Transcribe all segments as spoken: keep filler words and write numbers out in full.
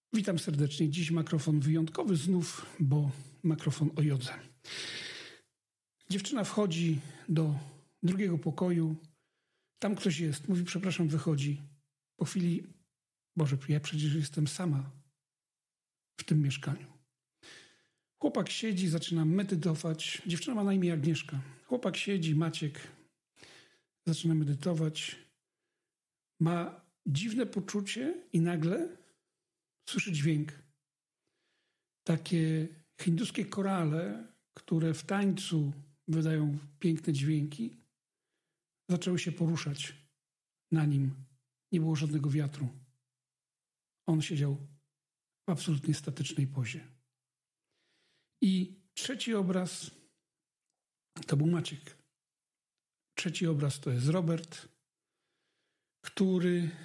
Witam serdecznie. Dziś makrofon wyjątkowy znów, bo makrofon o jodze. Dziewczyna wchodzi do drugiego pokoju. Tam ktoś jest. Mówi, przepraszam, wychodzi. Po chwili, Boże, ja przecież jestem sama w tym mieszkaniu. Chłopak siedzi, zaczyna medytować. Dziewczyna ma na imię Agnieszka. Chłopak siedzi, Maciek, zaczyna medytować. Ma dziwne poczucie i nagle słyszy dźwięk. Takie hinduskie korale, które w tańcu wydają piękne dźwięki, zaczęły się poruszać na nim. Nie było żadnego wiatru. On siedział w absolutnie statycznej pozie. I trzeci obraz to był Maciek. Trzeci obraz to jest Robert, który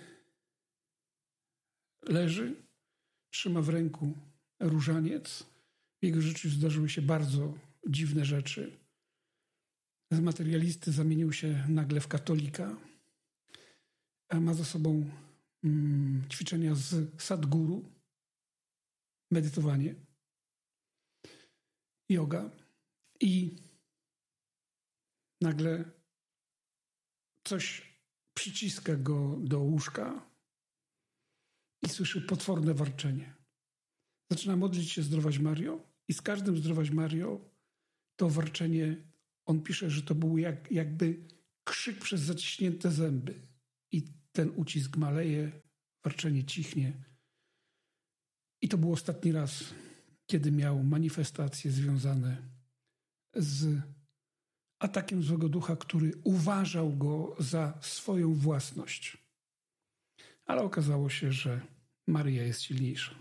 leży, trzyma w ręku różaniec. W jego życiu zdarzyły się bardzo dziwne rzeczy. Z materialisty zamienił się nagle w katolika. Ma za sobą mm, ćwiczenia z Sadhguru, medytowanie, yoga i nagle coś przyciska go do łóżka i słyszy potworne warczenie. Zaczyna modlić się Zdrowaś Mario i z każdym Zdrowaś Mario to warczenie, on pisze, że to był jak, jakby krzyk przez zaciśnięte zęby. I ten ucisk maleje, warczenie cichnie. I to był ostatni raz, kiedy miał manifestacje związane z atakiem złego ducha, który uważał go za swoją własność. Ale okazało się, że Maryja jest silniejsza.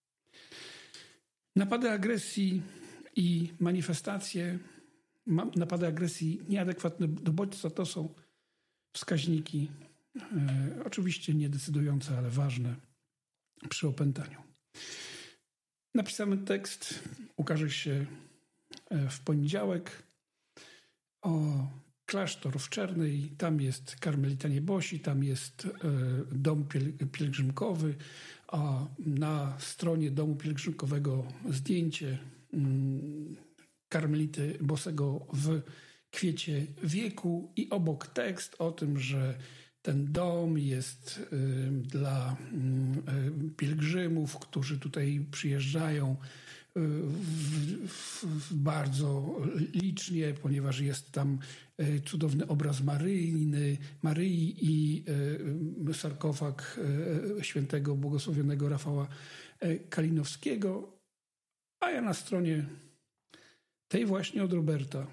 Napady agresji i manifestacje, napady agresji nieadekwatne do bodźca to są wskaźniki, e, oczywiście niedecydujące, ale ważne przy opętaniu. Napisany tekst ukaże się w poniedziałek. O klasztor w Czernej, tam jest karmelitanie Bosi, tam jest e, dom piel- pielgrzymkowy, a na stronie domu pielgrzymkowego zdjęcie mm, karmelity Bosego w kwiecie wieku i obok tekst o tym, że ten dom jest y, dla y, pielgrzymów, którzy tutaj przyjeżdżają y, w, w, w bardzo licznie, ponieważ jest tam y, cudowny obraz Maryjny, Maryi i y, sarkofag y, świętego błogosławionego Rafała y, Kalinowskiego. A ja na stronie tej właśnie od Roberta,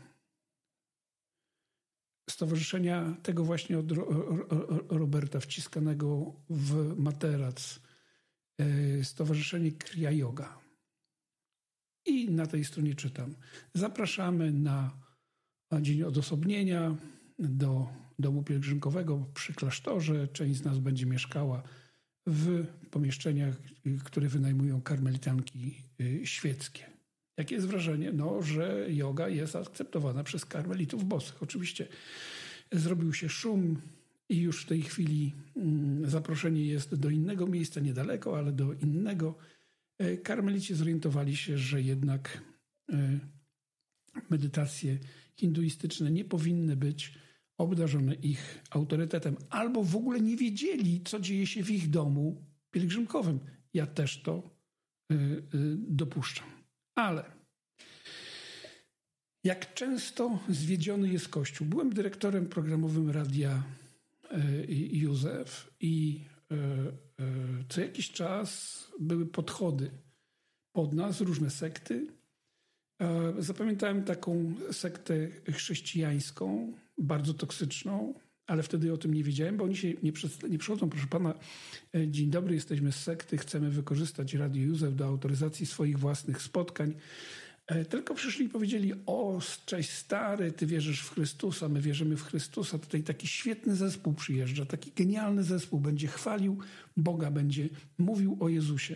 stowarzyszenia tego właśnie od Roberta, wciskanego w materac, Stowarzyszenie Kriya Yoga. I na tej stronie czytam. Zapraszamy na dzień odosobnienia do domu pielgrzymkowego przy klasztorze. Część z nas będzie mieszkała w pomieszczeniach, które wynajmują karmelitanki świeckie. Jakie jest wrażenie? No, że yoga jest akceptowana przez karmelitów bosych. Oczywiście zrobił się szum i już w tej chwili mm, zaproszenie jest do innego miejsca, niedaleko, ale do innego. Karmelici zorientowali się, że jednak y, medytacje hinduistyczne nie powinny być obdarzone ich autorytetem. Albo w ogóle nie wiedzieli, co dzieje się w ich domu pielgrzymkowym. Ja też to y, y, dopuszczam. Ale jak często zwiedziony jest Kościół? Byłem dyrektorem programowym Radia Józef i co jakiś czas były podchody pod nas, różne sekty. Zapamiętałem taką sektę chrześcijańską, bardzo toksyczną, ale wtedy o tym nie wiedziałem, bo oni się nie, przed, nie przychodzą, proszę pana, dzień dobry, jesteśmy z sekty, chcemy wykorzystać Radio Józef do autoryzacji swoich własnych spotkań. Tylko przyszli i powiedzieli, o, cześć stary, ty wierzysz w Chrystusa, my wierzymy w Chrystusa. Tutaj taki świetny zespół przyjeżdża, taki genialny zespół, będzie chwalił Boga, będzie mówił o Jezusie.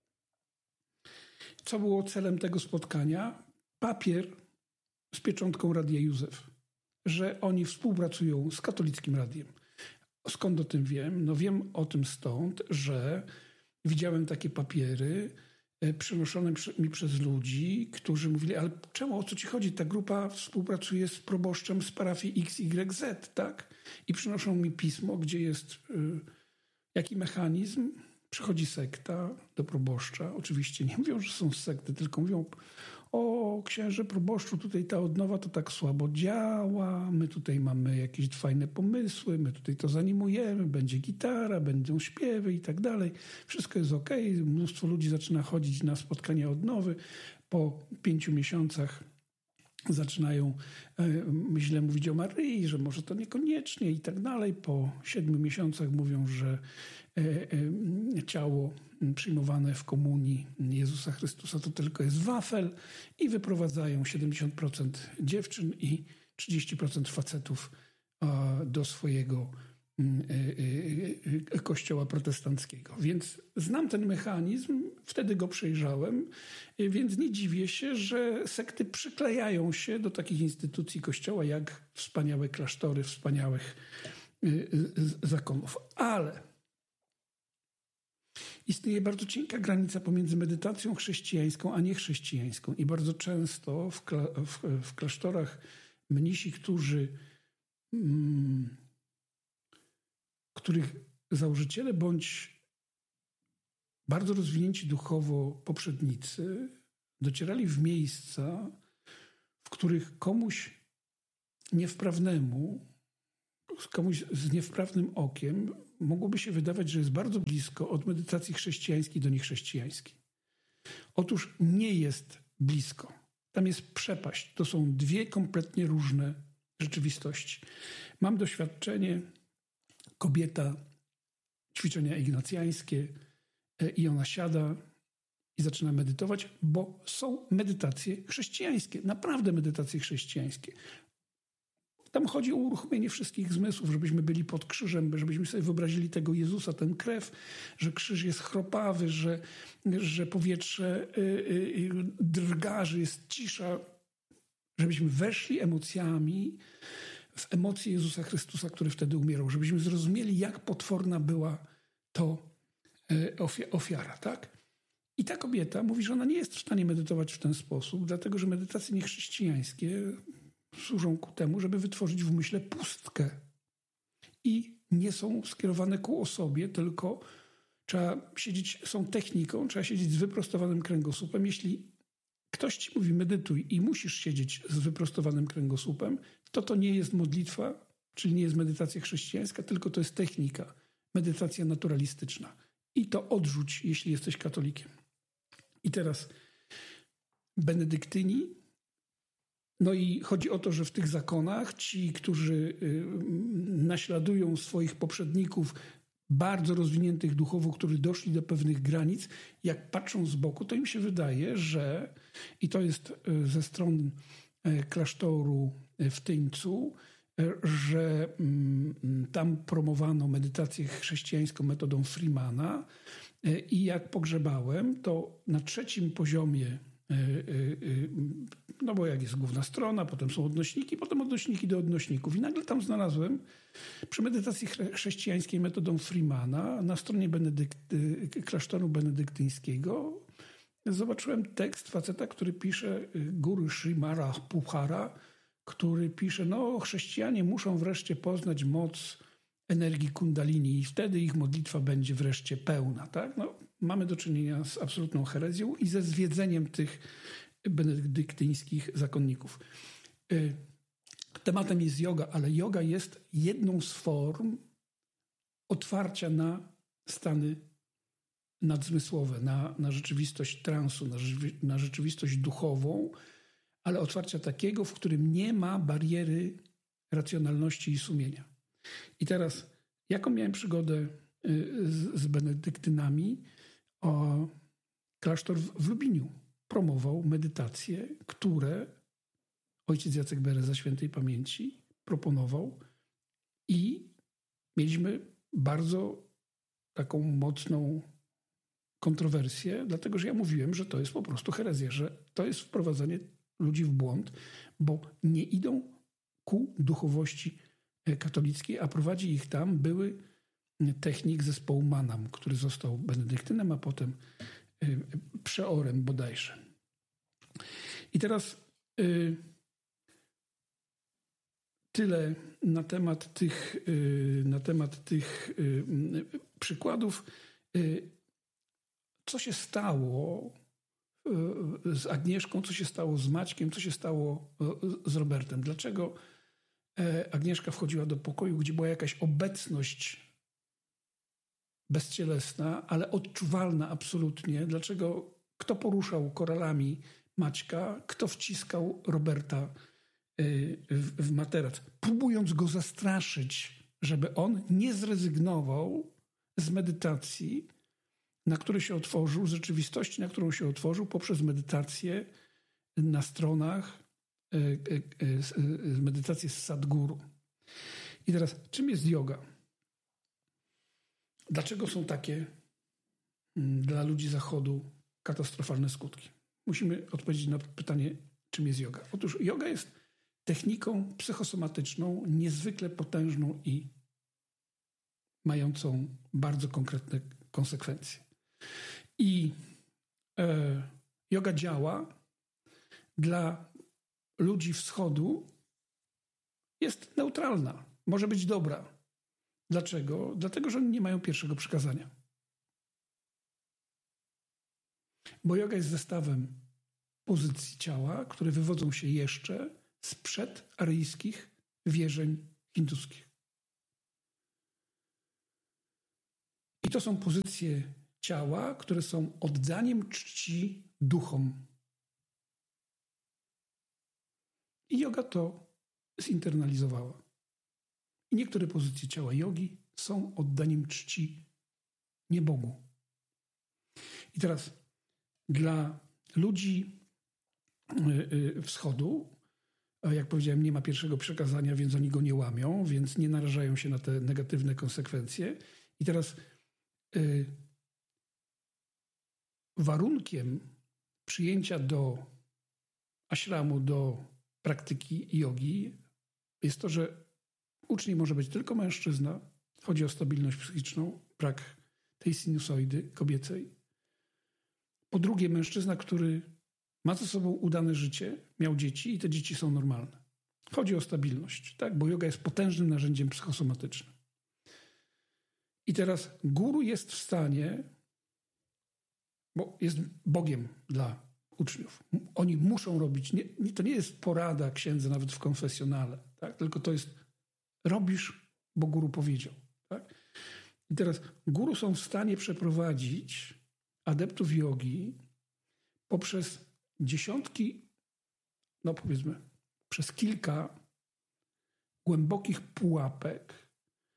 Co było celem tego spotkania? Papier z pieczątką Radia Józef, że oni współpracują z katolickim radiem. Skąd o tym wiem? No wiem o tym stąd, że widziałem takie papiery przynoszone mi przez ludzi, którzy mówili, ale czemu, o co ci chodzi? Ta grupa współpracuje z proboszczem z parafii X Y Z, tak? I przynoszą mi pismo, gdzie jest y, jaki mechanizm. Przychodzi sekta do proboszcza. Oczywiście nie mówią, że są z sekty, tylko mówią, o księże proboszczu, tutaj ta odnowa to tak słabo działa, my tutaj mamy jakieś fajne pomysły, my tutaj to zanimujemy, będzie gitara, będą śpiewy i tak dalej. Wszystko jest okej. Mnóstwo ludzi zaczyna chodzić na spotkania odnowy. Po pięciu miesiącach zaczynają e, źle mówić o Maryi, że może to niekoniecznie i tak dalej. Po siedmiu miesiącach mówią, że e, e, ciało przyjmowane w komunii Jezusa Chrystusa to tylko jest wafel i wyprowadzają siedemdziesiąt procent dziewczyn i trzydzieści procent facetów a, do swojego e, e, kościoła protestanckiego. Więc znam ten mechanizm, wtedy go przejrzałem, więc nie dziwię się, że sekty przyklejają się do takich instytucji Kościoła, jak wspaniałe klasztory, wspaniałych zakonów. Ale istnieje bardzo cienka granica pomiędzy medytacją chrześcijańską a niechrześcijańską. I bardzo często w, kla- w, w klasztorach mnisi, którzy, mm, których założyciele bądź bardzo rozwinięci duchowo poprzednicy docierali w miejsca, w których komuś niewprawnemu, komuś z niewprawnym okiem mogłoby się wydawać, że jest bardzo blisko od medytacji chrześcijańskiej do niechrześcijańskiej. Otóż nie jest blisko. Tam jest przepaść. To są dwie kompletnie różne rzeczywistości. Mam doświadczenie, kobieta, ćwiczenia ignacjańskie, i ona siada i zaczyna medytować, bo są medytacje chrześcijańskie, naprawdę medytacje chrześcijańskie. Tam chodzi o uruchomienie wszystkich zmysłów, żebyśmy byli pod krzyżem, żebyśmy sobie wyobrazili tego Jezusa, tę krew, że krzyż jest chropawy, że, że powietrze y, y, drga, że jest cisza, żebyśmy weszli emocjami w emocje Jezusa Chrystusa, który wtedy umierał, żebyśmy zrozumieli, jak potworna była to ofiara, tak? I ta kobieta mówi, że ona nie jest w stanie medytować w ten sposób, dlatego że medytacje niechrześcijańskie służą ku temu, żeby wytworzyć w umyśle pustkę. I nie są skierowane ku osobie, tylko trzeba siedzieć, są techniką, trzeba siedzieć z wyprostowanym kręgosłupem. Jeśli ktoś ci mówi medytuj i musisz siedzieć z wyprostowanym kręgosłupem, to to nie jest modlitwa, czyli nie jest medytacja chrześcijańska, tylko to jest technika, medytacja naturalistyczna. I to odrzuć, jeśli jesteś katolikiem. I teraz benedyktyni. No i chodzi o to, że w tych zakonach ci, którzy naśladują swoich poprzedników bardzo rozwiniętych duchowo, którzy doszli do pewnych granic, jak patrzą z boku, to im się wydaje, że, i to jest ze stron klasztoru w Tyńcu, że tam promowano medytację chrześcijańską metodą Freemana i jak pogrzebałem, to na trzecim poziomie, no bo jak jest główna strona, potem są odnośniki, potem odnośniki do odnośników i nagle tam znalazłem przy medytacji chrześcijańskiej metodą Freemana na stronie benedykty, klasztoru benedyktyńskiego zobaczyłem tekst faceta, który pisze, Guru Srimara Puhara, który pisze, no chrześcijanie muszą wreszcie poznać moc energii kundalini i wtedy ich modlitwa będzie wreszcie pełna. Tak? No, mamy do czynienia z absolutną herezją i ze zwiedzeniem tych benedyktyńskich zakonników. Tematem jest yoga, ale yoga jest jedną z form otwarcia na stany nadzmysłowe, na, na rzeczywistość transu, na, na rzeczywistość duchową, ale otwarcia takiego, w którym nie ma bariery racjonalności i sumienia. I teraz, jaką miałem przygodę z, z benedyktynami? O, klasztor w, w Lubliniu promował medytacje, które ojciec Jacek Bereza świętej pamięci proponował i mieliśmy bardzo taką mocną kontrowersję, dlatego że ja mówiłem, że to jest po prostu herezja, że to jest wprowadzenie ludzi w błąd, bo nie idą ku duchowości katolickiej, a prowadzi ich tam były technik zespołu Manam, który został benedyktynem, a potem przeorem bodajże. I teraz y, tyle na temat tych, y, na temat tych y, przykładów. Y, co się stało y, z Agnieszką, co się stało z Maćkiem, co się stało y, z Robertem? Dlaczego y, Agnieszka wchodziła do pokoju, gdzie była jakaś obecność bezcielesna, ale odczuwalna absolutnie? Dlaczego kto poruszał koralami Maćka, kto wciskał Roberta w, w materac, próbując go zastraszyć, żeby on nie zrezygnował z medytacji, na które się otworzył, z rzeczywistości, na którą się otworzył poprzez medytację na stronach, medytację z Sadhguru. I teraz, czym jest yoga? Dlaczego są takie dla ludzi Zachodu katastrofalne skutki? Musimy odpowiedzieć na pytanie, czym jest yoga. Otóż yoga jest techniką psychosomatyczną, niezwykle potężną i mającą bardzo konkretne konsekwencje. I e, yoga działa dla ludzi wschodu, jest neutralna, może być dobra. Dlaczego? Dlatego, że oni nie mają pierwszego przykazania. Bo yoga jest zestawem pozycji ciała, które wywodzą się jeszcze sprzed aryjskich wierzeń hinduskich. I to są pozycje ciała, które są oddaniem czci duchom. I yoga to zinternalizowała. I niektóre pozycje ciała jogi są oddaniem czci nie Bogu. I teraz dla ludzi wschodu, jak powiedziałem, nie ma pierwszego przekazania, więc oni go nie łamią, więc nie narażają się na te negatywne konsekwencje. I teraz y, warunkiem przyjęcia do ashramu, do praktyki jogi jest to, że uczniem może być tylko mężczyzna. Chodzi o stabilność psychiczną, brak tej sinusoidy kobiecej. Po drugie, mężczyzna, który ma ze sobą udane życie, miał dzieci i te dzieci są normalne. Chodzi o stabilność, tak? Bo yoga jest potężnym narzędziem psychosomatycznym. I teraz guru jest w stanie, bo jest Bogiem dla uczniów. Oni muszą robić, nie, to nie jest porada księdza nawet w konfesjonale, tak? Tylko to jest robisz, bo guru powiedział. Tak? I teraz guru są w stanie przeprowadzić adeptów jogi poprzez dziesiątki, no powiedzmy, przez kilka głębokich pułapek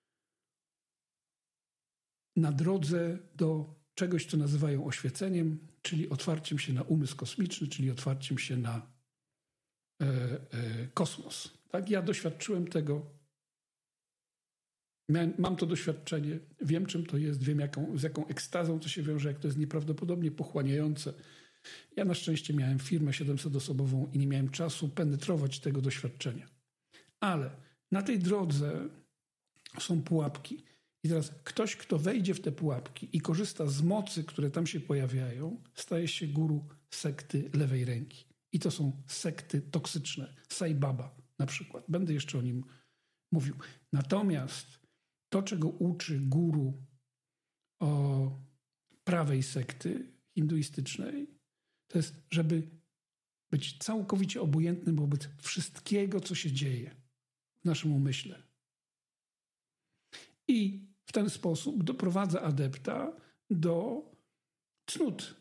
na drodze do czegoś, co nazywają oświeceniem, czyli otwarciem się na umysł kosmiczny, czyli otwarciem się na e, e, kosmos. Tak? Ja doświadczyłem tego. Miałem, mam to doświadczenie, wiem, czym to jest, wiem, jaką, z jaką ekstazą to się wiąże, jak to jest nieprawdopodobnie pochłaniające. Ja na szczęście miałem firmę siedemsetoosobową i nie miałem czasu penetrować tego doświadczenia. Ale na tej drodze są pułapki. I teraz ktoś, kto wejdzie w te pułapki i korzysta z mocy, które tam się pojawiają, staje się guru sekty lewej ręki. I to są sekty toksyczne. Sai Baba na przykład. Będę jeszcze o nim mówił. Natomiast to, czego uczy guru o prawej sekty hinduistycznej, to jest, żeby być całkowicie obojętnym wobec wszystkiego, co się dzieje w naszym umyśle. I w ten sposób doprowadza adepta do cnót.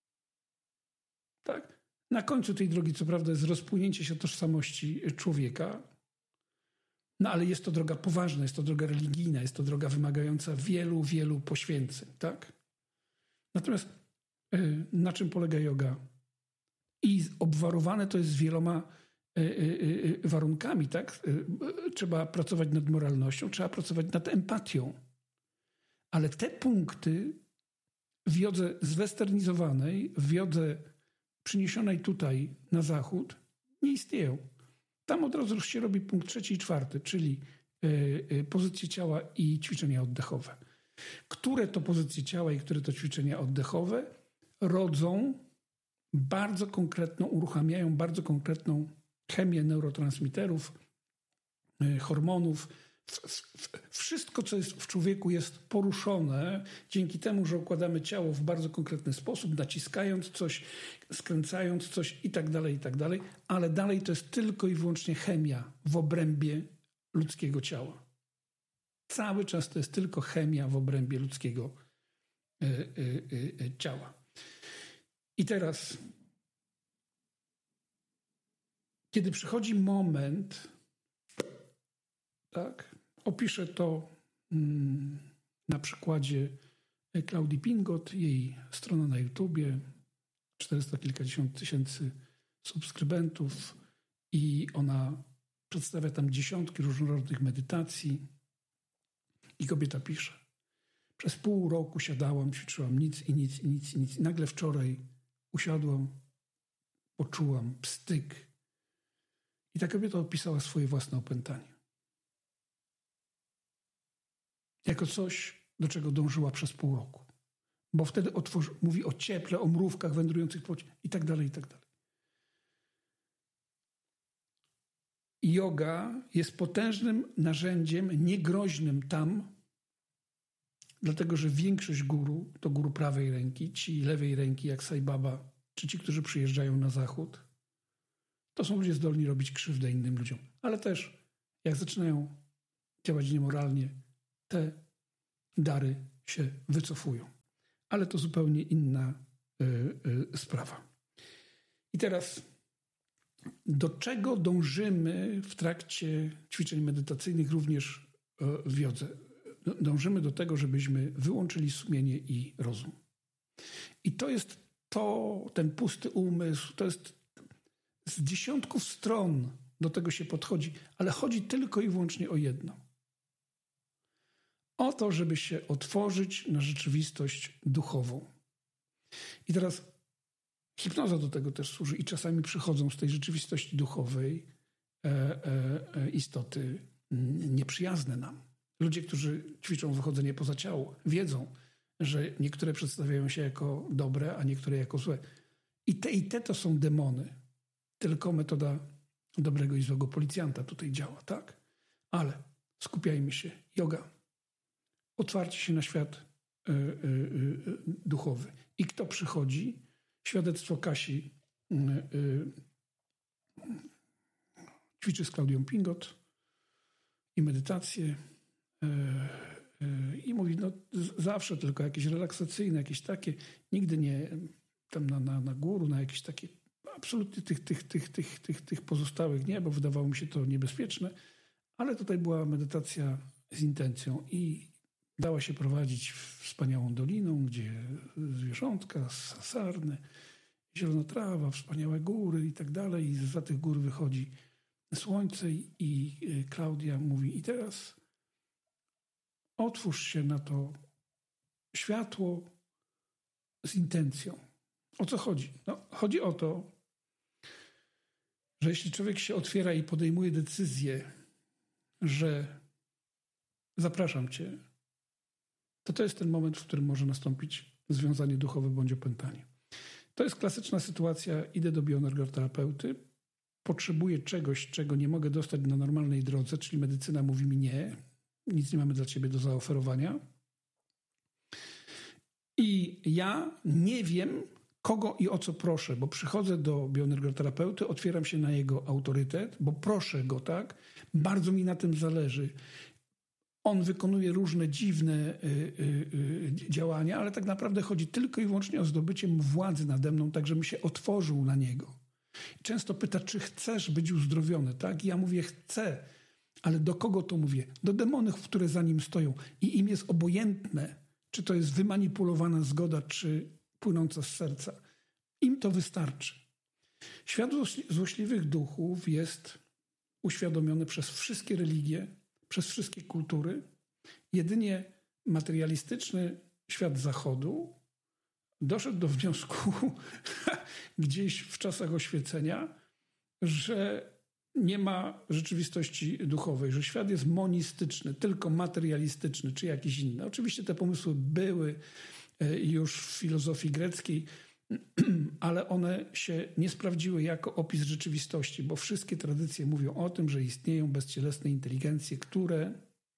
Tak? Na końcu tej drogi, co prawda, jest rozpłynięcie się tożsamości człowieka, no ale jest to droga poważna, jest to droga religijna, jest to droga wymagająca wielu, wielu poświęceń. Tak? Natomiast yy, na czym polega yoga? I obwarowane to jest wieloma yy, yy, warunkami. Tak? Yy, trzeba pracować nad moralnością, trzeba pracować nad empatią. Ale te punkty w jodze zwesternizowanej, w jodze przyniesionej tutaj na zachód nie istnieją. Tam od razu już się robi punkt trzeci i czwarty, czyli yy, yy, pozycje ciała i ćwiczenia oddechowe. Które to pozycje ciała i które to ćwiczenia oddechowe rodzą bardzo konkretną, uruchamiają bardzo konkretną chemię neurotransmiterów, hormonów. Wszystko, co jest w człowieku, jest poruszone dzięki temu, że układamy ciało w bardzo konkretny sposób, naciskając coś, skręcając coś i tak dalej, i tak dalej, ale dalej to jest tylko i wyłącznie chemia w obrębie ludzkiego ciała. Cały czas to jest tylko chemia w obrębie ludzkiego y, y, y, ciała. I teraz, kiedy przychodzi moment, tak, opiszę to mm, na przykładzie Klaudii Pingot, jej strona na YouTubie, czterysta kilkadziesiąt tysięcy subskrybentów i ona przedstawia tam dziesiątki różnorodnych medytacji i kobieta pisze: przez pół roku siadałam, ćwiczyłam nic i nic i nic i nic i nagle wczoraj usiadłam, poczułam pstyk i ta kobieta opisała swoje własne opętanie. Jako coś, do czego dążyła przez pół roku. Bo wtedy otworzy, mówi o cieple, o mrówkach wędrujących po i tak dalej, i tak dalej. Yoga jest potężnym narzędziem, niegroźnym tam, dlatego że większość guru to guru prawej ręki, ci lewej ręki jak Sai Baba, czy ci, którzy przyjeżdżają na zachód, to są ludzie zdolni robić krzywdę innym ludziom. Ale też jak zaczynają działać niemoralnie, te dary się wycofują. Ale to zupełnie inna y, y, sprawa. I teraz, do czego dążymy w trakcie ćwiczeń medytacyjnych, również y, w jodze? Dążymy do tego, żebyśmy wyłączyli sumienie i rozum. I to jest to, ten pusty umysł, to jest z dziesiątków stron do tego się podchodzi, ale chodzi tylko i wyłącznie o jedno. O to, żeby się otworzyć na rzeczywistość duchową. I teraz hipnoza do tego też służy i czasami przychodzą z tej rzeczywistości duchowej e, e, e, istoty nieprzyjazne nam. Ludzie, którzy ćwiczą wychodzenie poza ciało, wiedzą, że niektóre przedstawiają się jako dobre, a niektóre jako złe. I te i te to są demony. Tylko metoda dobrego i złego policjanta tutaj działa, tak? Ale skupiajmy się. Yoga. Otwarcie się na świat y, y, y, duchowy. I kto przychodzi? Świadectwo Kasi y, y, ćwiczy z Klaudią Pingot i medytację y, y, i mówi, no zawsze tylko jakieś relaksacyjne, jakieś takie, nigdy nie tam na, na, na góru, na jakieś takie, absolutnie tych, tych, tych, tych, tych, tych pozostałych nie, bo wydawało mi się to niebezpieczne, ale tutaj była medytacja z intencją i dała się prowadzić wspaniałą doliną, gdzie zwierzątka, sarny, zielona trawa, wspaniałe góry i tak dalej. I za tych gór wychodzi słońce i Klaudia mówi: i teraz otwórz się na to światło z intencją. O co chodzi? No, chodzi o to, że jeśli człowiek się otwiera i podejmuje decyzję, że zapraszam cię, to to jest ten moment, w którym może nastąpić związanie duchowe bądź opętanie. To jest klasyczna sytuacja. Idę do bioenergoterapeuty, potrzebuję czegoś, czego nie mogę dostać na normalnej drodze, czyli medycyna mówi mi nie, nic nie mamy dla ciebie do zaoferowania. I ja nie wiem, kogo i o co proszę, bo przychodzę do bioenergoterapeuty, otwieram się na jego autorytet, bo proszę go, tak? Bardzo mi na tym zależy. On wykonuje różne dziwne y, y, y, działania, ale tak naprawdę chodzi tylko i wyłącznie o zdobycie władzy nade mną, tak żebym się otworzył na niego. Często pyta, czy chcesz być uzdrowiony, tak? I ja mówię, chcę, ale do kogo to mówię? Do demonów, które za nim stoją. I im jest obojętne, czy to jest wymanipulowana zgoda, czy płynąca z serca. Im to wystarczy. Świat złośliwych duchów jest uświadomiony przez wszystkie religie, przez wszystkie kultury. Jedynie materialistyczny świat Zachodu doszedł do wniosku gdzieś w czasach oświecenia, że nie ma rzeczywistości duchowej, że świat jest monistyczny, tylko materialistyczny, czy jakiś inny. Oczywiście te pomysły były już w filozofii greckiej, ale one się nie sprawdziły jako opis rzeczywistości, bo wszystkie tradycje mówią o tym, że istnieją bezcielesne inteligencje, które,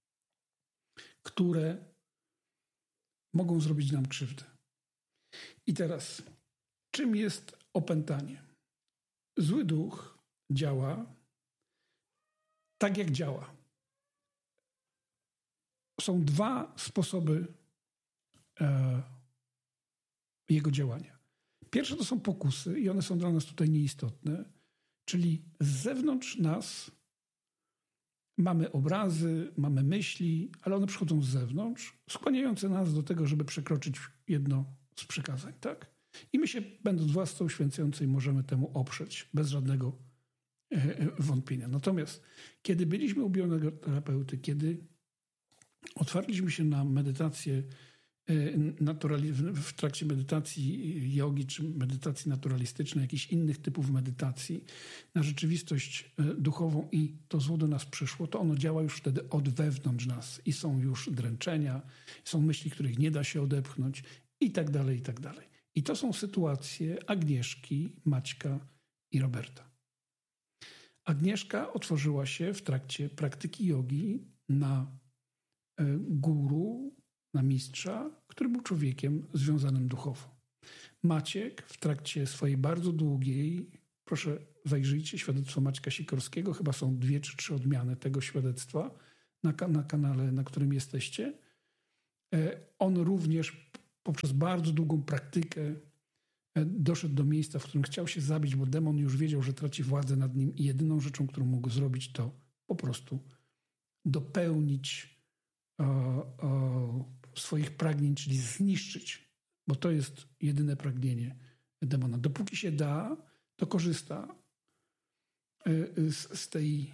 które mogą zrobić nam krzywdę. I teraz, czym jest opętanie? Zły duch działa tak, jak działa. Są dwa sposoby e, jego działania. Pierwsze to są pokusy i one są dla nas tutaj nieistotne, czyli z zewnątrz nas mamy obrazy, mamy myśli, ale one przychodzą z zewnątrz, skłaniające nas do tego, żeby przekroczyć jedno z przykazań, tak? I my się, będąc własną święcącej, możemy temu oprzeć bez żadnego e, wątpienia. Natomiast kiedy byliśmy u bioterapeuty, kiedy otwarliśmy się na medytację naturali- w trakcie medytacji jogi czy medytacji naturalistycznej, jakichś innych typów medytacji na rzeczywistość duchową i to zło do nas przyszło, to ono działa już wtedy od wewnątrz nas i są już dręczenia, są myśli, których nie da się odepchnąć i tak dalej, i tak dalej. I to są sytuacje Agnieszki, Maćka i Roberta. Agnieszka otworzyła się w trakcie praktyki jogi na guru, na mistrza, który był człowiekiem związanym duchowo. Maciek w trakcie swojej bardzo długiej, proszę zajrzyjcie, świadectwo Maćka Sikorskiego, chyba są dwie czy trzy odmiany tego świadectwa na, na kanale, na którym jesteście. On również poprzez bardzo długą praktykę doszedł do miejsca, w którym chciał się zabić, bo demon już wiedział, że traci władzę nad nim i jedyną rzeczą, którą mógł zrobić, to po prostu dopełnić o, o, swoich pragnień, czyli zniszczyć, bo to jest jedyne pragnienie demona. Dopóki się da, to korzysta z, z tej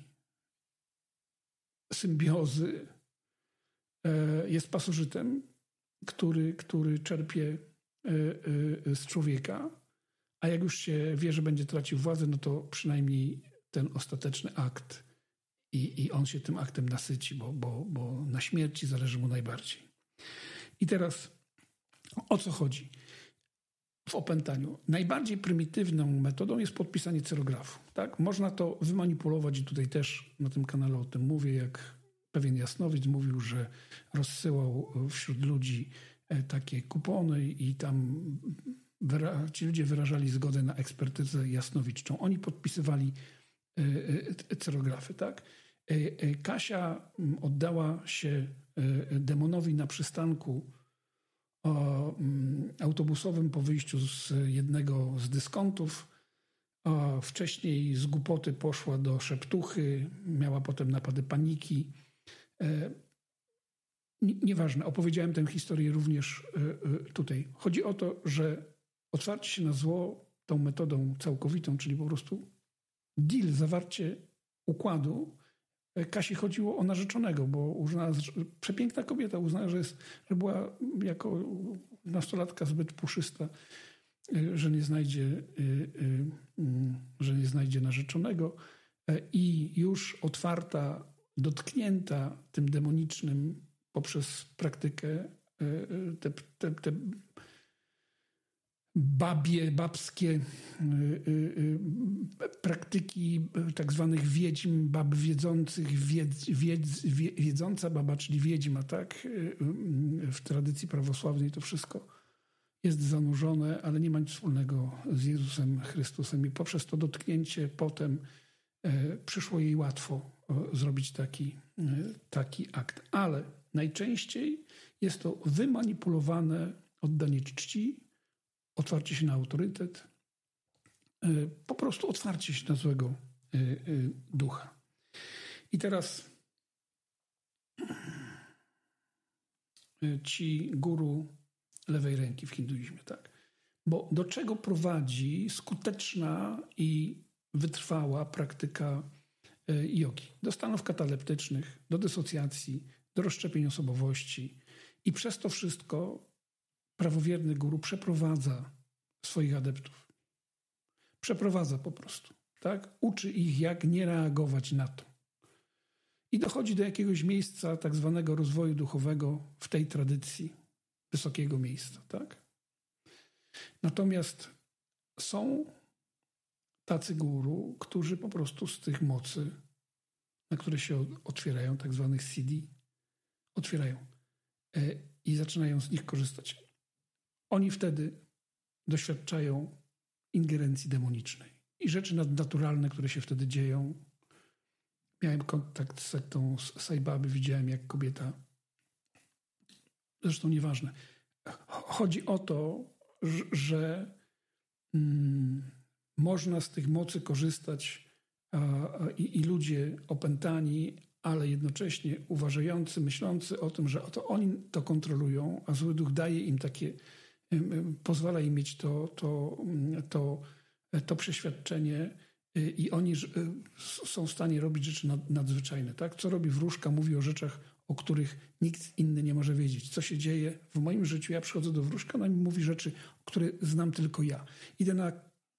symbiozy, jest pasożytem, który, który czerpie z człowieka, a jak już się wie, że będzie tracił władzę, no to przynajmniej ten ostateczny akt i, i on się tym aktem nasyci, bo, bo, bo na śmierci zależy mu najbardziej. I teraz o co chodzi w opętaniu? Najbardziej prymitywną metodą jest podpisanie cerografu. Tak? Można to wymanipulować i tutaj też na tym kanale o tym mówię, jak pewien jasnowic mówił, że rozsyłał wśród ludzi takie kupony i tam wyra- ci ludzie wyrażali zgodę na ekspertyzę jasnowiczczą. Oni podpisywali cerografy, tak? Kasia oddała się demonowi na przystanku autobusowym po wyjściu z jednego z dyskontów. Wcześniej z głupoty poszła do szeptuchy, miała potem napady paniki. Nieważne, opowiedziałem tę historię również tutaj. Chodzi o to, że otwarcie się na zło tą metodą całkowitą, czyli po prostu deal, zawarcie układu. Kasi chodziło o narzeczonego, bo uznała, że przepiękna kobieta, uznała, że, jest, że była jako nastolatka zbyt puszysta, że nie znajdzie, że nie znajdzie narzeczonego i już otwarta, dotknięta tym demonicznym poprzez praktykę te, te, te babie, babskie y, y, y, praktyki tak zwanych wiedźm, bab wiedzących, wiedz, wiedz, wie, wiedząca baba, czyli wiedźma, tak? Y, y, w tradycji prawosławnej to wszystko jest zanurzone, ale nie ma nic wspólnego z Jezusem Chrystusem i poprzez to dotknięcie potem y, przyszło jej łatwo y, zrobić taki, y, taki akt. Ale najczęściej jest to wymanipulowane oddanie czci, otwarcie się na autorytet, po prostu otwarcie się na złego ducha. I teraz ci guru lewej ręki w hinduizmie, tak? Bo do czego prowadzi skuteczna i wytrwała praktyka jogi? Do stanów kataleptycznych, do dysocjacji, do rozszczepień osobowości i przez to wszystko prawowierny guru przeprowadza swoich adeptów. Przeprowadza po prostu. tak? Uczy ich, jak nie reagować na to. I dochodzi do jakiegoś miejsca tak zwanego rozwoju duchowego w tej tradycji wysokiego miejsca, tak? Natomiast są tacy guru, którzy po prostu z tych mocy, na które się otwierają, tak zwanych C D, otwierają i zaczynają z nich korzystać. Oni wtedy doświadczają ingerencji demonicznej i rzeczy nadnaturalne, które się wtedy dzieją. Miałem kontakt z sektą Sai Baby, widziałem, jak kobieta, zresztą nieważne. Chodzi o to, że mm, można z tych mocy korzystać a, a, i, i ludzie opętani, ale jednocześnie uważający, myślący o tym, że to oni to kontrolują, a zły duch daje im takie, pozwala im mieć to, to, to, to przeświadczenie i oni są w stanie robić rzeczy nadzwyczajne. Tak? Co robi wróżka, mówi o rzeczach, o których nikt inny nie może wiedzieć. Co się dzieje w moim życiu? Ja przychodzę do wróżka, ona mi mówi rzeczy, które znam tylko ja. Idę na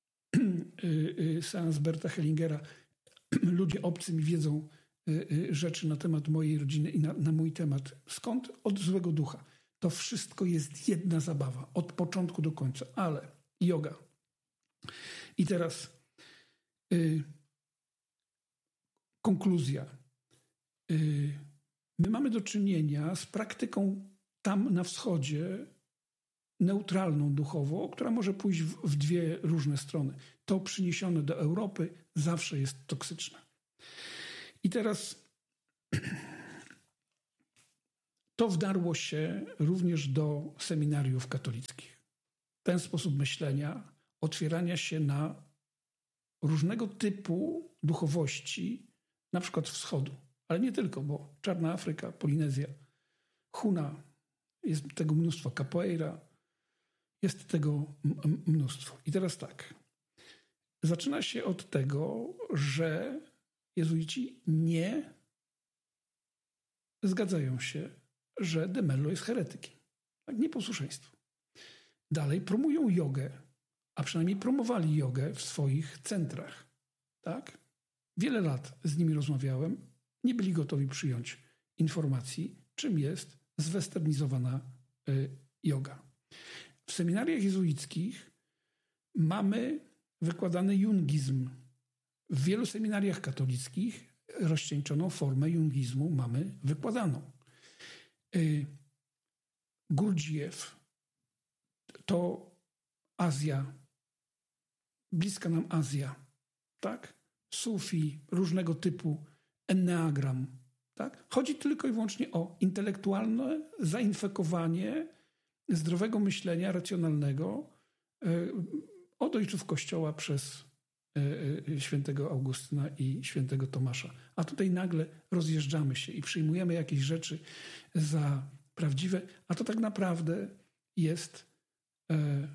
seans Berta Hellingera. Ludzie obcy mi wiedzą rzeczy na temat mojej rodziny i na, na mój temat. Skąd? Od złego ducha. To wszystko jest jedna zabawa. Od początku do końca. Ale yoga. I teraz y, konkluzja. Y, my mamy do czynienia z praktyką tam na wschodzie neutralną duchowo, która może pójść w, w dwie różne strony. To przyniesione do Europy zawsze jest toksyczne. I teraz to wdarło się również do seminariów katolickich. Ten sposób myślenia, otwierania się na różnego typu duchowości, na przykład wschodu, ale nie tylko, bo Czarna Afryka, Polinezja, Huna, jest tego mnóstwo, capoeira, jest tego m- mnóstwo. I teraz tak, zaczyna się od tego, że jezuici nie zgadzają się, że de Mello jest heretykiem. Tak, nieposłuszeństwo. Dalej promują jogę, a przynajmniej promowali jogę w swoich centrach. Tak? Wiele lat z nimi rozmawiałem, nie byli gotowi przyjąć informacji, czym jest zwesternizowana y, joga. W seminariach jezuickich mamy wykładany jungizm. W wielu seminariach katolickich rozcieńczoną formę jungizmu mamy wykładaną. Y, Gurdjieff to Azja, bliska nam Azja, tak? Sufi, różnego typu, enneagram, tak? Chodzi tylko i wyłącznie o intelektualne zainfekowanie zdrowego myślenia, racjonalnego y, od ojców Kościoła przez y, y, świętego Augustyna i świętego Tomasza. A tutaj nagle rozjeżdżamy się i przyjmujemy jakieś rzeczy za prawdziwe, a to tak naprawdę jest y,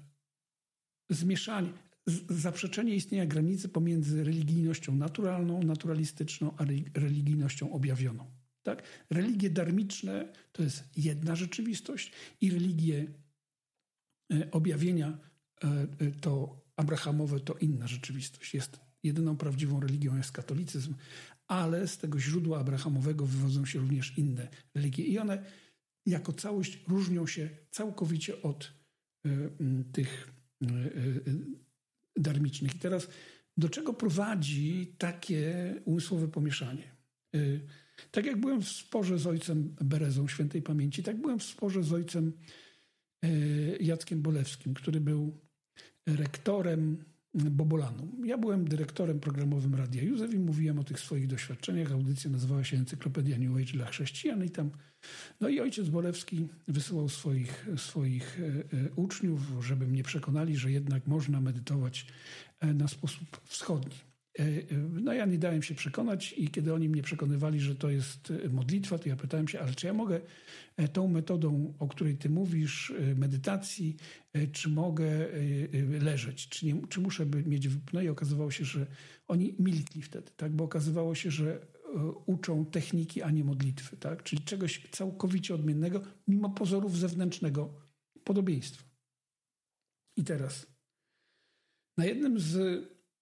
zmieszanie, z, zaprzeczenie istnienia granicy pomiędzy religijnością naturalną, naturalistyczną, a religijnością objawioną. Tak? Religie darmiczne to jest jedna rzeczywistość i religie y, objawienia y, to abrahamowe to inna rzeczywistość. Jest jedyną prawdziwą religią jest katolicyzm, ale z tego źródła abrahamowego wywodzą się również inne religie i one jako całość różnią się całkowicie od y, y, tych y, y, darmicznych. I teraz do czego prowadzi takie umysłowe pomieszanie? Y, tak jak byłem w sporze z ojcem Berezą świętej pamięci, tak byłem w sporze z ojcem y, Jackiem Bolewskim, który był rektorem Bobolanum. Ja byłem dyrektorem programowym Radia Józef i mówiłem o tych swoich doświadczeniach. Audycja nazywała się Encyklopedia New Age dla chrześcijan i tam, no i ojciec Bolewski wysyłał swoich, swoich e, uczniów, żeby mnie przekonali, że jednak można medytować e, na sposób wschodni. E, e, no ja nie dałem się przekonać i kiedy oni mnie przekonywali, że to jest modlitwa, to ja pytałem się, ale czy ja mogę e, tą metodą, o której ty mówisz, e, medytacji, e, czy mogę e, e, leżeć, czy, nie, czy muszę by mieć... No i okazywało się, że oni milkli wtedy, tak? Bo okazywało się, że e, uczą techniki, a nie modlitwy, tak? Czyli czegoś całkowicie odmiennego, mimo pozorów zewnętrznego podobieństwa. I teraz na jednym z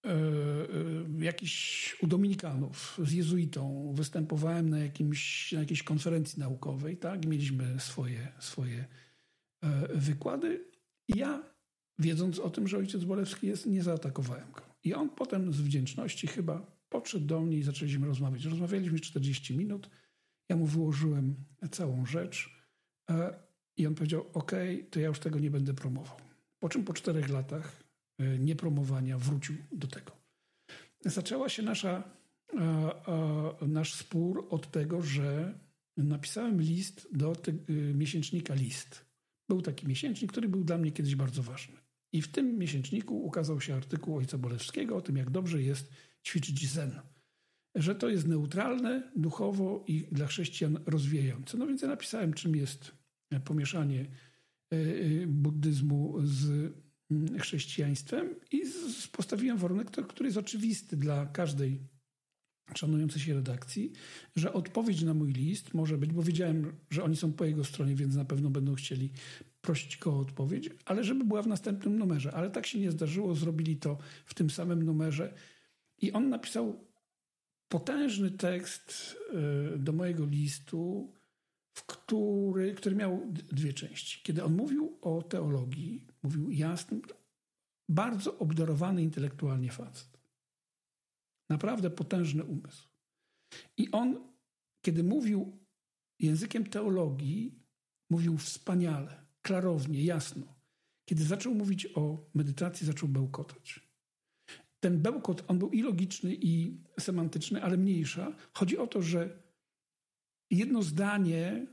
jakiś u dominikanów z jezuitą, występowałem na, jakimś, na jakiejś konferencji naukowej, tak? Mieliśmy swoje, swoje wykłady i ja, wiedząc o tym, że ojciec Bolewski jest, nie zaatakowałem go. I on potem z wdzięczności chyba podszedł do mnie i zaczęliśmy rozmawiać. Rozmawialiśmy czterdzieści minut, ja mu wyłożyłem całą rzecz i on powiedział, okej, to ja już tego nie będę promował. Po czym po czterech latach niepromowania wrócił do tego. Zaczęła się nasza, a, a, nasz spór od tego, że napisałem list do te, miesięcznika List. Był taki miesięcznik, który był dla mnie kiedyś bardzo ważny. I w tym miesięczniku ukazał się artykuł ojca Bolewskiego o tym, jak dobrze jest ćwiczyć zen. Że to jest neutralne, duchowo i dla chrześcijan rozwijające. No więc ja napisałem, czym jest pomieszanie buddyzmu z chrześcijaństwem i postawiłem warunek, który jest oczywisty dla każdej szanującej się redakcji, że odpowiedź na mój list może być, bo wiedziałem, że oni są po jego stronie, więc na pewno będą chcieli prosić go o odpowiedź, ale żeby była w następnym numerze. Ale tak się nie zdarzyło, zrobili to w tym samym numerze i on napisał potężny tekst do mojego listu, w który, który miał dwie części. Kiedy on mówił o teologii, mówił jasnym, bardzo obdarowany intelektualnie facet. Naprawdę potężny umysł. I on, kiedy mówił językiem teologii, mówił wspaniale, klarownie, jasno. Kiedy zaczął mówić o medytacji, zaczął bełkotać. Ten bełkot, on był i logiczny, i semantyczny, ale mniejsza. Chodzi o to, że jedno zdanie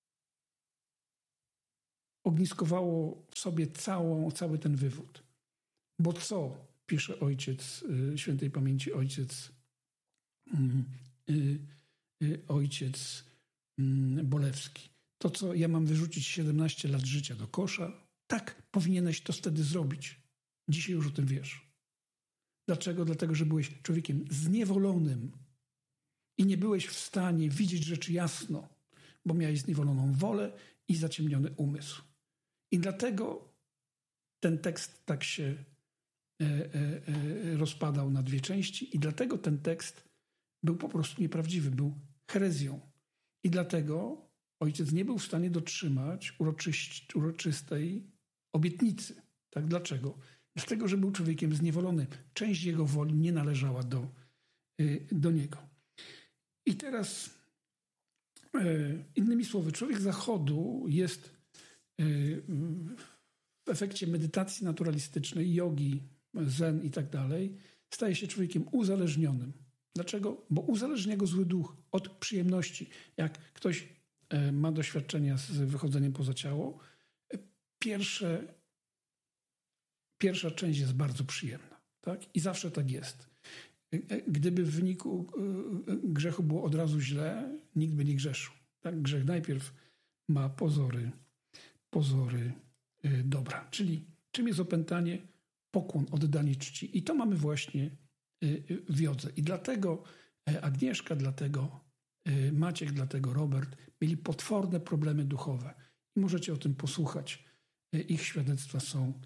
ogniskowało w sobie całą, cały ten wywód. Bo co, pisze ojciec, świętej pamięci ojciec, ojciec Bolewski. To, co ja mam wyrzucić siedemnaście lat życia do kosza, tak, powinieneś to wtedy zrobić. Dzisiaj już o tym wiesz. Dlaczego? Dlatego, że byłeś człowiekiem zniewolonym i nie byłeś w stanie widzieć rzeczy jasno, bo miałeś zniewoloną wolę i zaciemniony umysł. I dlatego ten tekst tak się e, e, e, rozpadał na dwie części i dlatego ten tekst był po prostu nieprawdziwy, był herezją. I dlatego ojciec nie był w stanie dotrzymać uroczyś, uroczystej obietnicy. Tak? Dlaczego? Dlatego, że był człowiekiem zniewolonym. Część jego woli nie należała do, do niego. I teraz innymi słowy, człowiek zachodu jest w efekcie medytacji naturalistycznej, jogi, zen i tak dalej, staje się człowiekiem uzależnionym. Dlaczego? Bo uzależnia go zły duch od przyjemności. Jak ktoś ma doświadczenia z wychodzeniem poza ciało, pierwsze, pierwsza część jest bardzo przyjemna. Tak? I zawsze tak jest. Gdyby w wyniku grzechu było od razu źle, nikt by nie grzeszył. Tak? Grzech najpierw ma pozory, pozory dobra. Czyli czym jest opętanie? Pokłon, oddanie czci. I to mamy właśnie w jodze. I dlatego Agnieszka, dlatego Maciek, dlatego Robert mieli potworne problemy duchowe. I możecie o tym posłuchać. Ich świadectwa są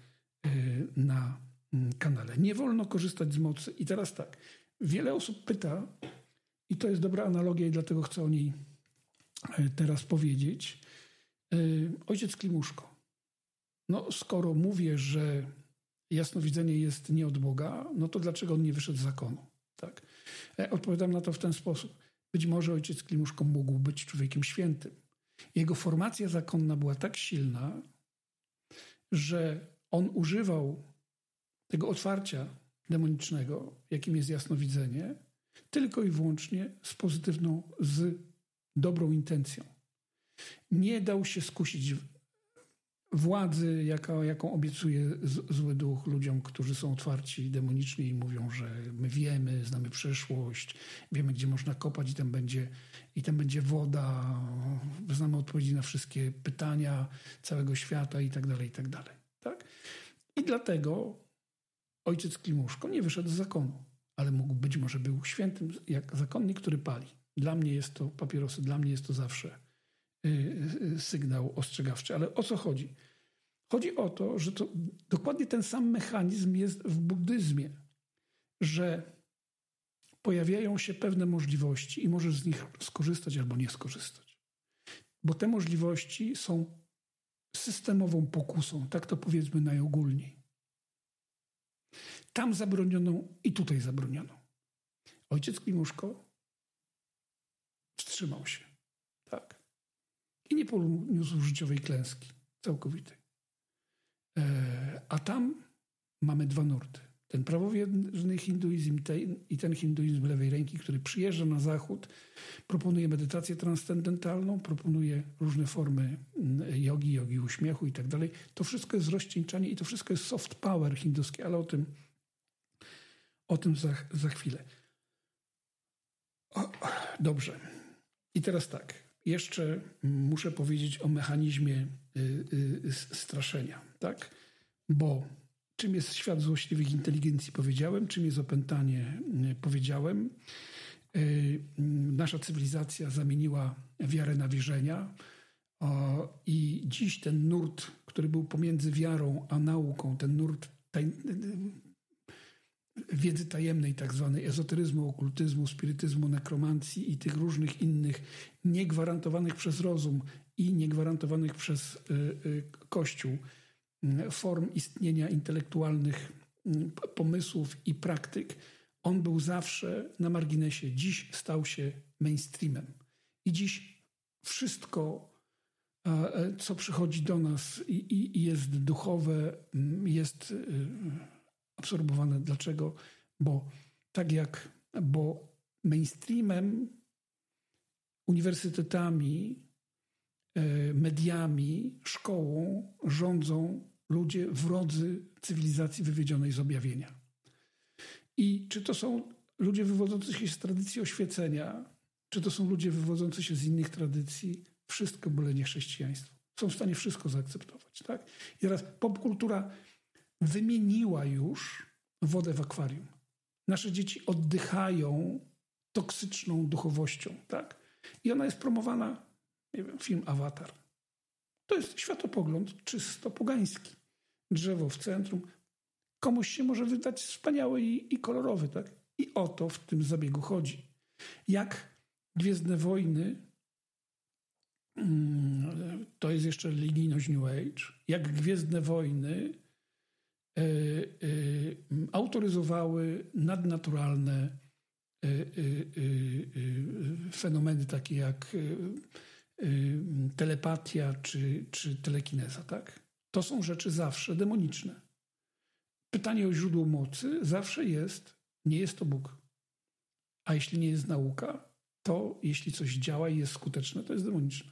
na kanale. Nie wolno korzystać z mocy. I teraz tak, wiele osób pyta, i to jest dobra analogia i dlatego chcę o niej teraz powiedzieć. Ojciec Klimuszko. No skoro mówię, że jasnowidzenie jest nie od Boga, no to dlaczego on nie wyszedł z zakonu? Tak? Odpowiadam na to w ten sposób. Być może ojciec Klimuszko mógł być człowiekiem świętym. Jego formacja zakonna była tak silna, że on używał tego otwarcia demonicznego, jakim jest jasnowidzenie, tylko i wyłącznie z pozytywną, z dobrą intencją. Nie dał się skusić władzy, jaka, jaką obiecuje z, zły duch ludziom, którzy są otwarci demonicznie i mówią, że my wiemy, znamy przeszłość, wiemy, gdzie można kopać i tam będzie, i tam będzie woda, znamy odpowiedzi na wszystkie pytania całego świata i tak dalej, i tak dalej. Tak? I dlatego ojciec Klimuszko nie wyszedł z zakonu, ale mógł być może był świętym, jak zakonnik, który pali. Dla mnie jest to papierosy, dla mnie jest to zawsze sygnał ostrzegawczy. Ale o co chodzi? Chodzi o to, że to dokładnie ten sam mechanizm jest w buddyzmie. że pojawiają się pewne możliwości i możesz z nich skorzystać albo nie skorzystać. Bo te możliwości są systemową pokusą, tak to powiedzmy najogólniej. Tam zabroniono i tutaj zabroniono. Ojciec Klimuszko wstrzymał się, tak. I nie poniósł życiowej klęski całkowitej. E, a tam mamy dwa nurty. Ten prawowierny hinduizm i ten hinduizm lewej ręki, który przyjeżdża na zachód, proponuje medytację transcendentalną, proponuje różne formy jogi, jogi uśmiechu i tak dalej. To wszystko jest rozcieńczanie i to wszystko jest soft power hinduskie, ale o tym, o tym za, za chwilę. O, dobrze. I teraz tak. Jeszcze muszę powiedzieć o mechanizmie y, y, straszenia, tak? Bo czym jest świat złośliwych inteligencji, powiedziałem. Czym jest opętanie, powiedziałem. Nasza cywilizacja zamieniła wiarę na wierzenia. I dziś ten nurt, który był pomiędzy wiarą a nauką, ten nurt taj... wiedzy tajemnej, tak zwanej ezoteryzmu, okultyzmu, spirytyzmu, nekromancji i tych różnych innych niegwarantowanych przez rozum i niegwarantowanych przez Kościół form istnienia intelektualnych, pomysłów i praktyk, on był zawsze na marginesie. Dziś stał się mainstreamem. I dziś wszystko, co przychodzi do nas i, i jest duchowe, jest absorbowane. Dlaczego? Bo tak jak, bo mainstreamem, uniwersytetami, mediami, szkołą rządzą ludzie wrodzy cywilizacji wywiedzionej z objawienia. I czy to są ludzie wywodzący się z tradycji oświecenia, czy to są ludzie wywodzący się z innych tradycji, wszystko byle nie chrześcijaństwo. Są w stanie wszystko zaakceptować. Tak? I teraz popkultura wymieniła już wodę w akwarium. Nasze dzieci oddychają toksyczną duchowością. Tak? I ona jest promowana, nie wiem, film Awatar. To jest światopogląd czysto pogański. Drzewo w centrum. Komuś się może wydać wspaniały i, i kolorowy, tak? I o to w tym zabiegu chodzi. Jak Gwiezdne Wojny, to jest jeszcze religijność New Age, jak Gwiezdne Wojny y, y, autoryzowały nadnaturalne y, y, y, fenomeny takie jak y, y, telepatia czy, czy telekineza, tak? To są rzeczy zawsze demoniczne. Pytanie o źródło mocy zawsze jest, nie jest to Bóg. A jeśli nie jest nauka, to jeśli coś działa i jest skuteczne, to jest demoniczne.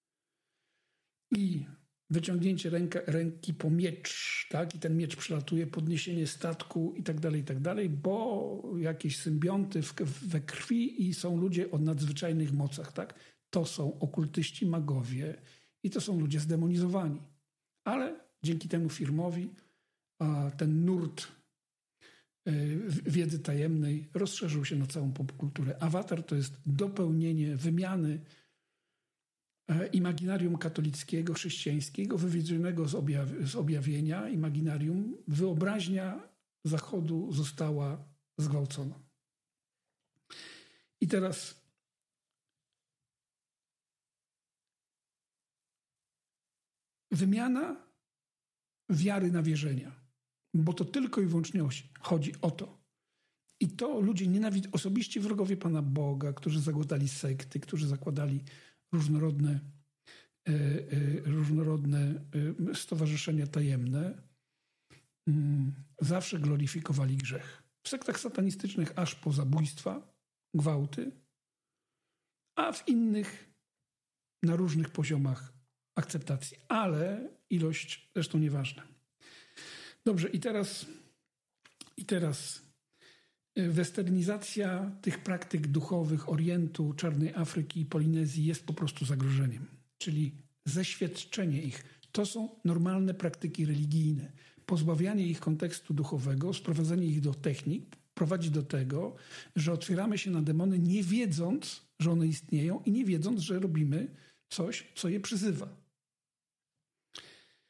I wyciągnięcie ręka, ręki po miecz, tak? I ten miecz przelatuje, podniesienie statku i tak dalej, i tak dalej, bo jakieś symbionty w, we krwi i są ludzie o nadzwyczajnych mocach, tak? To są okultyści, magowie i to są ludzie zdemonizowani. Ale dzięki temu filmowi a ten nurt wiedzy tajemnej rozszerzył się na całą popkulturę. Awatar to jest dopełnienie wymiany imaginarium katolickiego, chrześcijańskiego, wywiedzionego z, objaw- z objawienia, imaginarium. Wyobraźnia Zachodu została zgwałcona. I teraz wymiana wiary na wierzenia. Bo to tylko i wyłącznie chodzi o to. I to ludzie nienawidzą, osobiście wrogowie Pana Boga, którzy zakładali sekty, którzy zakładali różnorodne, e, e, różnorodne e, stowarzyszenia tajemne, m, zawsze gloryfikowali grzech. W sektach satanistycznych aż po zabójstwa, gwałty, a w innych na różnych poziomach akceptacji. Ale ilość zresztą nieważna. Dobrze, i teraz, i teraz westernizacja tych praktyk duchowych Orientu, Czarnej Afryki i Polinezji jest po prostu zagrożeniem. Czyli zeświadczenie ich. To są normalne praktyki religijne. Pozbawianie ich kontekstu duchowego, sprowadzanie ich do technik prowadzi do tego, że otwieramy się na demony, nie wiedząc, że one istnieją i nie wiedząc, że robimy coś, co je przyzywa.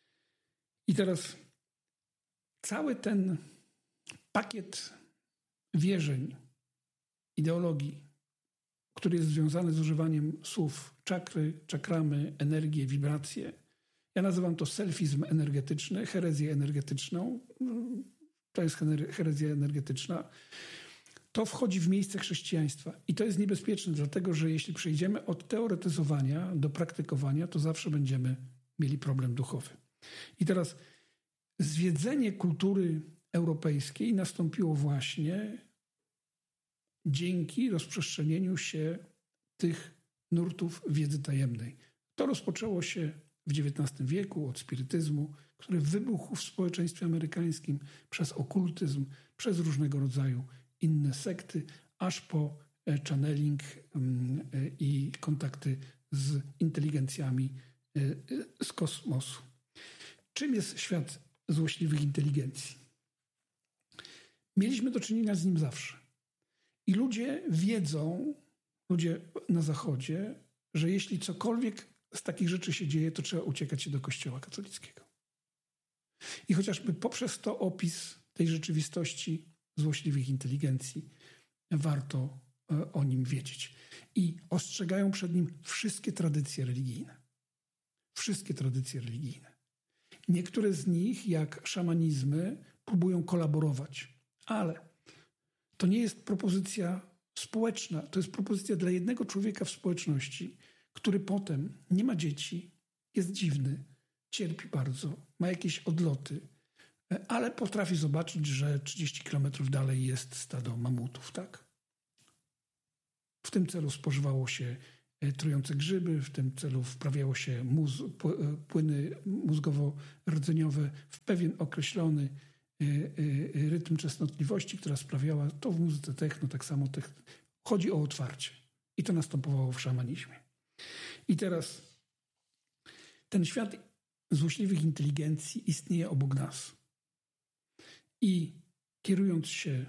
I teraz cały ten pakiet wierzeń, ideologii, który jest związany z używaniem słów czakry, czakramy, energię, wibracje. Ja nazywam to selfizm energetyczny, herezję energetyczną. To jest herezja energetyczna. To wchodzi w miejsce chrześcijaństwa. I to jest niebezpieczne, dlatego że jeśli przejdziemy od teoretyzowania do praktykowania, to zawsze będziemy mieli problem duchowy. I teraz zwiedzenie kultury europejskiej nastąpiło właśnie dzięki rozprzestrzenieniu się tych nurtów wiedzy tajemnej. To rozpoczęło się w dziewiętnastym wieku od spirytyzmu, który wybuchł w społeczeństwie amerykańskim przez okultyzm, przez różnego rodzaju inne sekty, aż po channeling i kontakty z inteligencjami z kosmosu. Czym jest świat złośliwych inteligencji? Mieliśmy do czynienia z nim zawsze. I ludzie wiedzą, ludzie na Zachodzie, że jeśli cokolwiek z takich rzeczy się dzieje, to trzeba uciekać się do Kościoła katolickiego. I chociażby poprzez to opis tej rzeczywistości złośliwych inteligencji warto o nim wiedzieć. I ostrzegają przed nim wszystkie tradycje religijne. Wszystkie tradycje religijne. Niektóre z nich, jak szamanizmy, próbują kolaborować, ale to nie jest propozycja społeczna, to jest propozycja dla jednego człowieka w społeczności, który potem nie ma dzieci, jest dziwny, cierpi bardzo, ma jakieś odloty, ale potrafi zobaczyć, że trzydzieści kilometrów dalej jest stado mamutów, tak? W tym celu spożywało się trujące grzyby, w tym celu wprawiało się móz, płyny mózgowo-rdzeniowe w pewien określony rytm częstotliwości, która sprawiała to w muzyce techno, tak samo techno. Chodzi o otwarcie. I to następowało w szamanizmie. I teraz ten świat złośliwych inteligencji istnieje obok nas. I kierując się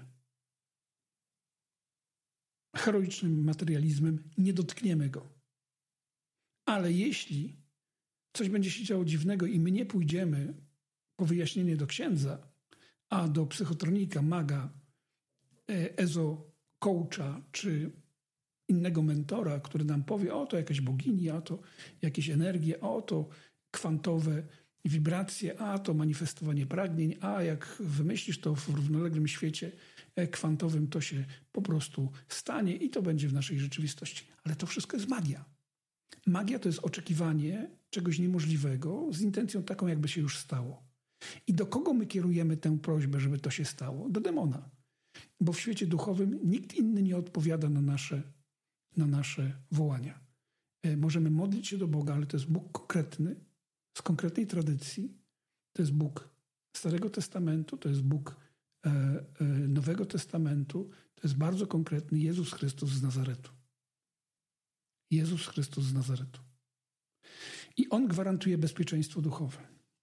heroicznym materializmem, nie dotkniemy go. Ale jeśli coś będzie się działo dziwnego i my nie pójdziemy po wyjaśnienie do księdza, a do psychotronika, maga, ezo, coacha czy innego mentora, który nam powie, o to jakaś bogini, a to jakieś energie, o to kwantowe wibracje, a to manifestowanie pragnień, a jak wymyślisz to w równoległym świecie kwantowym, to się po prostu stanie i to będzie w naszej rzeczywistości. Ale to wszystko jest magia. Magia to jest oczekiwanie czegoś niemożliwego z intencją taką, jakby się już stało. I do kogo my kierujemy tę prośbę, żeby to się stało? Do demona. Bo w świecie duchowym nikt inny nie odpowiada na nasze, na nasze wołania. Możemy modlić się do Boga, ale to jest Bóg konkretny, z konkretnej tradycji. To jest Bóg Starego Testamentu, to jest Bóg e, e, Nowego Testamentu. To jest bardzo konkretny Jezus Chrystus z Nazaretu. Jezus Chrystus z Nazaretu. I On gwarantuje bezpieczeństwo duchowe.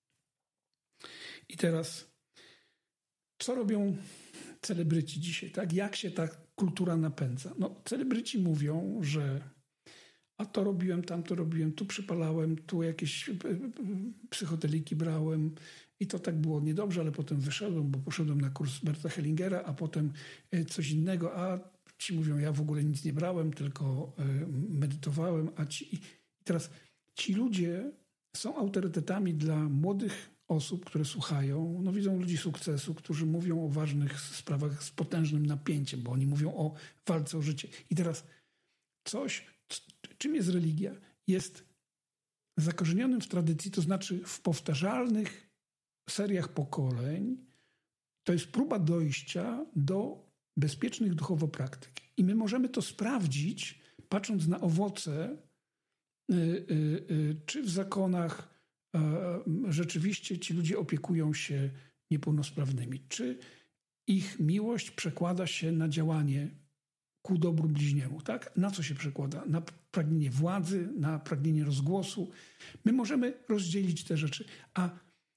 I teraz, co robią celebryci dzisiaj? Tak? Jak się ta kultura napędza? No, celebryci mówią, że a to robiłem, tamto robiłem, tu przypalałem, tu jakieś psychodeliki brałem i to tak było niedobrze, ale potem wyszedłem, bo poszedłem na kurs Berta Hellingera, a potem coś innego, a ci mówią, ja w ogóle nic nie brałem, tylko medytowałem, a ci... I teraz ci ludzie są autorytetami dla młodych osób, które słuchają, no widzą ludzi sukcesu, którzy mówią o ważnych sprawach z potężnym napięciem, bo oni mówią o walce o życie. I teraz coś, czym jest religia? Jest zakorzenionym w tradycji, to znaczy w powtarzalnych seriach pokoleń. To jest próba dojścia do bezpiecznych duchowo praktyk. I my możemy to sprawdzić, patrząc na owoce, yy, yy, yy, czy w zakonach rzeczywiście ci ludzie opiekują się niepełnosprawnymi. Czy ich miłość przekłada się na działanie ku dobru bliźniemu, tak? Na co się przekłada? Na pragnienie władzy, na pragnienie rozgłosu. My możemy rozdzielić te rzeczy, a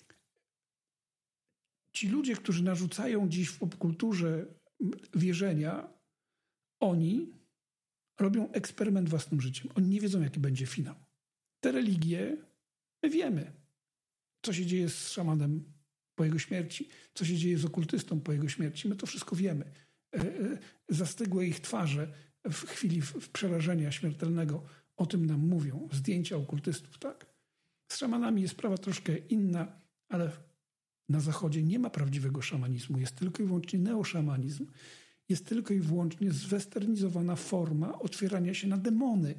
ci ludzie, którzy narzucają dziś w popkulturze wierzenia, oni robią eksperyment własnym życiem. Oni nie wiedzą, jaki będzie finał. Te religie, my wiemy, co się dzieje z szamanem po jego śmierci, co się dzieje z okultystą po jego śmierci. My to wszystko wiemy. zastygłe ich twarze w chwili przerażenia śmiertelnego o tym nam mówią. Zdjęcia okultystów, tak? Z szamanami jest sprawa troszkę inna, ale na Zachodzie nie ma prawdziwego szamanizmu. Jest tylko i wyłącznie neoszamanizm. Jest tylko i wyłącznie zwesternizowana forma otwierania się na demony.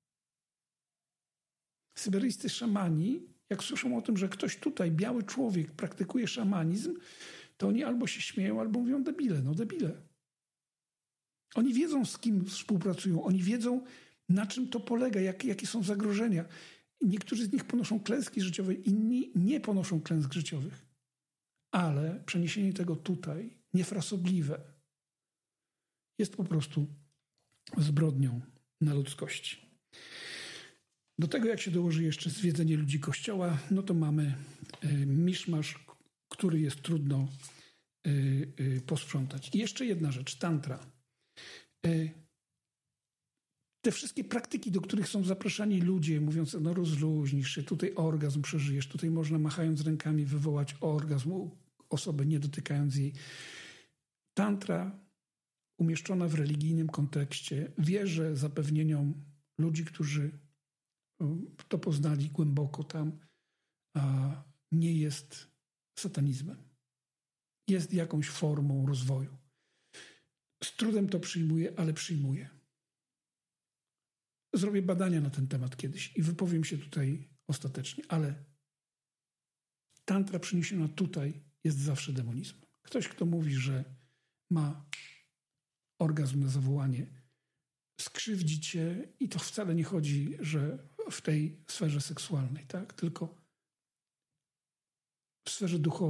Syberyjscy szamani, jak słyszą o tym, że ktoś tutaj, biały człowiek, praktykuje szamanizm, to oni albo się śmieją, albo mówią debile. No debile. Oni wiedzą, z kim współpracują. Oni wiedzą, na czym to polega, jak, jakie są zagrożenia. Niektórzy z nich ponoszą klęski życiowe, inni nie ponoszą klęsk życiowych. Ale przeniesienie tego tutaj, niefrasobliwe, jest po prostu zbrodnią na ludzkości. Do tego, jak się dołoży jeszcze zwiedzenie ludzi Kościoła, no to mamy y, miszmasz, który jest trudno y, y, posprzątać. I jeszcze jedna rzecz, tantra. Y, te wszystkie praktyki, do których są zapraszani ludzie, mówiąc, no rozluźnisz się, tutaj orgazm przeżyjesz, tutaj można machając rękami wywołać orgazm u osoby, nie dotykając jej. Tantra umieszczona w religijnym kontekście wierzy zapewnieniom ludzi, którzy to poznali głęboko tam, a nie jest satanizmem. Jest jakąś formą rozwoju. Z trudem to przyjmuję, ale przyjmuję. Zrobię badania na ten temat kiedyś i wypowiem się tutaj ostatecznie, ale tantra przeniesiona tutaj jest zawsze demonizmem. Ktoś, kto mówi, że ma orgazm na zawołanie, skrzywdzi cię i to wcale nie chodzi, że w tej sferze seksualnej, tak? Tylko w sferze duchowej.